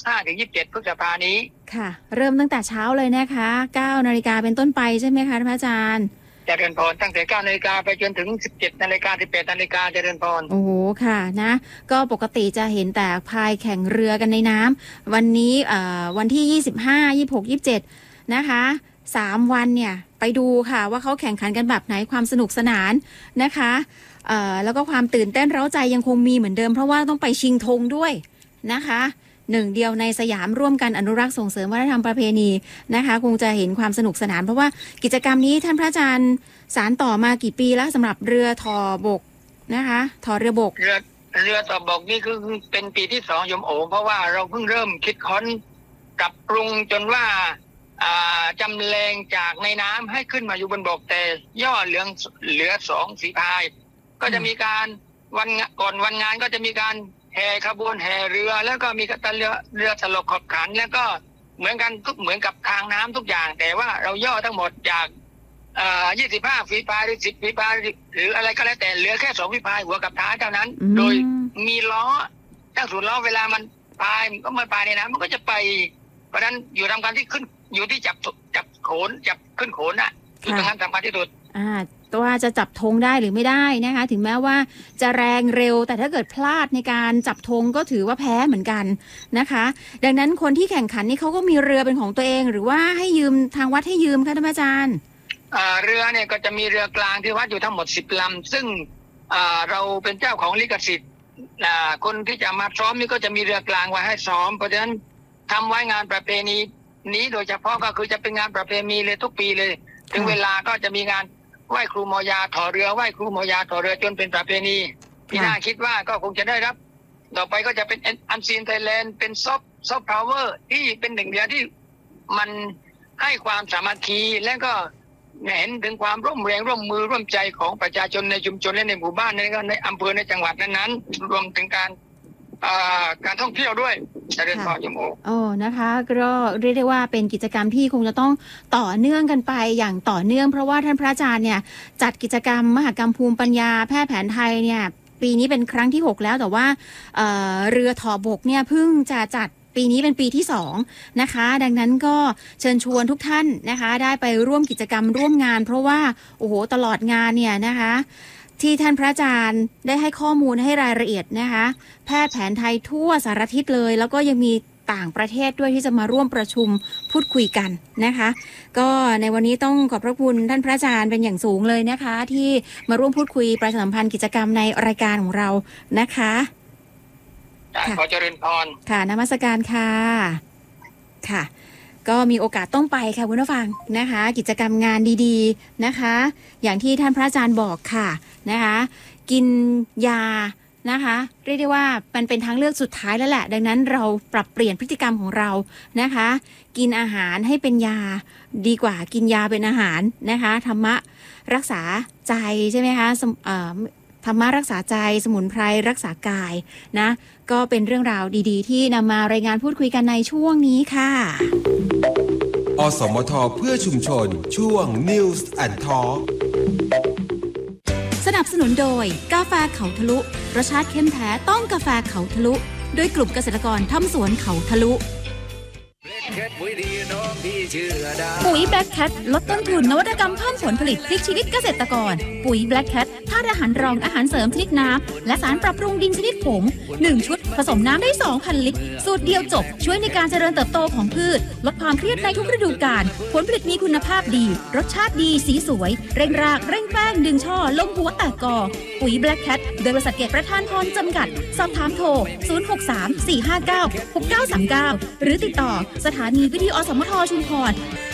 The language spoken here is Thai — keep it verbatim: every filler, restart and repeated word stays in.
ห้าถึงยี่สิบเจ็ดพฤษภานี้ค่ะเริ่มตั้งแต่เช้าเลยนะคะเก้านาฬิกาเป็นต้นไปใช่ไหมคะท่านอาจารย์เจริญพรตั้งแต่เก้านาฬิกาไปจนถึงสิบเจ็ดนาฬิกาสิบแปดนาฬิกาเจริญพรโอ้โหค่ะนะก็ปกติจะเห็นแต่พายแข่งเรือกันในน้ำวันนี้เอ่อวันที่ยี่สิบห้า ยี่สิบหก ยี่สิบเจ็ดนะคะสามวันเนี่ยไปดูค่ะว่าเขาแข่งขันกันแบบไหนความสนุกสนานนะคะเอ่อแล้วก็ความตื่นเต้นเร้าใจยังคงมีเหมือนเดิมเพราะว่าต้องไปชิงธงด้วยนะคะหนึ่งเดียวในสยามร่วมกันอนุรักษ์ส่งเสริมวัฒนธรรมประเพณีนะคะคงจะเห็นความสนุกสนานเพราะว่ากิจกรรมนี้ท่านพระอาจารย์สานต่อมากี่ปีแล้วสำหรับเรือทอบกนะคะทอเรือบกเรือเรือต่อบกนี่คือเป็นปีที่สองยมโอเพราะว่าเราเพิ่งเริ่มคิดค้นปรับปรุงจนว่าจำแรงจากในน้ำให้ขึ้นมาอยู่บนบกแต่ย่อเหลืองเหลือสองสีพายก็จะมีการวันก่อนวันงานก็จะมีการแห่ขบวนแห่เรือแล้วก็มีกระตันเรือเรือสลบขบขันแล้วก็เหมือนกันทุกเหมือนกับทางน้ำทุกอย่างแต่ว่าเราย่อทั้งหมดจากเอ่อยี่สิบห้าฝีพายหรือสิบฝีพายหรืออะไรก็แล้วแต่เหลือแค่สองฝีพายหัวกับท้ายเท่านั้นโดยมีล้อตั้งศูนย์ล้อเวลามันพายก็มันพายในน้ำมันก็จะไปเพราะฉะนั้นอยู่ทำการที่ขึ้นอยู่ที่จับจับโขนจับขึ้นโขนน่ะคือตรงนั้นสำคัญที่สุดอ่าว่าจะจับธงได้หรือไม่ได้นะคะถึงแม้ว่าจะแรงเร็วแต่ถ้าเกิดพลาดในการจับธงก็ถือว่าแพ้เหมือนกันนะคะดังนั้นคนที่แข่งขันนี่เขาก็มีเรือเป็นของตัวเองหรือว่าให้ยืมทางวัดให้ยืมคะท่านอาจารย์เรือเนี่ยก็จะมีเรือกลางที่วัดอยู่ทั้งหมดสิบลำซึ่งเราเป็นเจ้าของลิขสิทธิ์คนที่จะมาซ้อมนี่ก็จะมีเรือกลางไว้ให้ซ้อมเพราะฉะนั้นทำไว้งานประเพณีนี้โดยเฉพาะก็คือจะเป็นงานประเพณีเลยทุกปีเลยถึงเวลาก็จะมีงานไหว้ครูมอยาถอเรือไหว้ครูมอยาถอเรือจนเป็นประเพณีที่น่าคิดว่าก็คงจะได้รับต่อไปก็จะเป็นอันซีนไทยแลนด์เป็นซอฟซอฟต์พาวเวอร์ที่เป็นหนึ่งเดียวที่มันให้ความสามัคคีและก็เห็นถึงความร่วมแรงร่วมมือร่วมใจของประชาชนในชุมชนและในหมู่บ้านในในอำเภอในจังหวัดนั้นๆรวมถึงการการท่องเที่ยวด้วยเจริญพรยมโอโอ้นะคะก็เรียกได้ว่าเป็นกิจกรรมที่คงจะต้องต่อเนื่องกันไปอย่างต่อเนื่องเพราะว่าท่านพระอาจารย์เนี่ยจัดกิจกรรมมหกรรมภูมิปัญญาแพทย์แผนไทยเนี่ยปีนี้เป็นครั้งที่หกแล้วแต่ว่า เอ่อ เรือทอบกเนี่ยเพิ่งจะจัดปีนี้เป็นปีที่สองนะคะดังนั้นก็เชิญชวนทุกท่านนะคะได้ไปร่วมกิจกรรมร่วมงานเพราะว่าโอ้โหตลอดงานเนี่ยนะคะที่ท่านพระอาจารย์ได้ให้ข้อมูลให้รายละเอียดนะคะแพทย์แผนไทยทั่วสารทิศเลยแล้วก็ยังมีต่างประเทศด้วยที่จะมาร่วมประชุมพูดคุยกันนะคะก็ในวันนี้ต้องขอบพระคุณท่านพระอาจารย์เป็นอย่างสูงเลยนะคะที่มาร่วมพูดคุยประชาสัมพันธ์กิจกรรมในรายการของเรานะคะขอเจริญพรค่ะนมัสการค่ะค่ะก็มีโอกาสต้องไปค่ะคุณผู้ฟังนะคะกิจกรรมงานดีๆนะคะอย่างที่ท่านพระอาจารย์บอกค่ะนะคะกินยานะคะเรียกได้ว่ามันเป็นทางเลือกสุดท้ายแล้วแหละดังนั้นเราปรับเปลี่ยนพฤติกรรมของเรานะคะกินอาหารให้เป็นยาดีกว่ากินยาเป็นอาหารนะคะธรรมะรักษาใจใช่ไหมคะธรรมะรักษาใจสมุนไพรรักษากายนะก็เป็นเรื่องราวดีๆที่นำมารายงานพูดคุยกันในช่วงนี้ค่ะอสมทเพื่อชุมชนช่วง News and Talk สนับสนุนโดยกาแฟเขาทะลุรสชาติเข้มแท้ต้องกาแฟเขาทะลุโดยกลุ่มเกษตรกรทำสวนเขาทะลุปุ๋ย Black Cat ลดต้นทุนนวัตกรรมเพิ่มผลผลิตพลิกชีวิตเกษตรกรปุ๋ย Black Cat ธาตุอาหารรองอาหารเสริมชนิดน้ำและสารปรับปรุงดินชนิดผงหนึ่งชุดผสมน้ำได้ สองพัน ลิตรสูตรเดียวจบช่วยในการเจริญเติบโตของพืชลดความเครียดในทุกฤดูกาลผลผลิตมีคุณภาพดีรสชาติดีสีสวยเร่งรากเร่งแป้งดึงช่อลงหัวแตกกอปุ๋ย Black Cat โดยบริษัทเกษประธานพรจำกัดสอบถามโทรศูนย์ หก สาม สี่ ห้า เก้า หก เก้า สาม เก้าหรือติดต่อสถานีวิทยุอสมทชุมพร